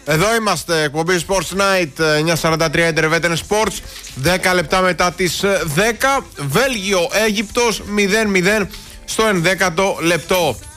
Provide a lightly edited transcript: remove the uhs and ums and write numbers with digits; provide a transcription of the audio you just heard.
Εδώ είμαστε, εκπομπή Sports Night 9:43 Intervetener Sports. 10 λεπτά μετά τις 10. Βέλγιο, Αίγυπτος 0-0 στο 11ο λεπτό.